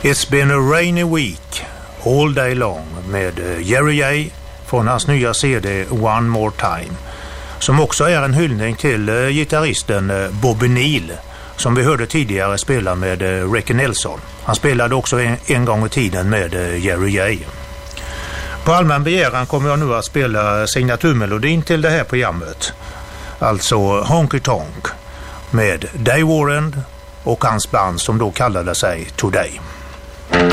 It's been a rainy week all day long med Jerry J från hans nya CD One More Time, som också är en hyllning till gitarristen Bobby Neal som vi hörde tidigare spela med Ricky Nelson. Han spelade också en gång i tiden med Jerry J. På allmän begäran kommer jag nu att spela signaturmelodin till det här programmet, alltså Honky Tonk med Dave Warren och hans band som då kallade sig Today.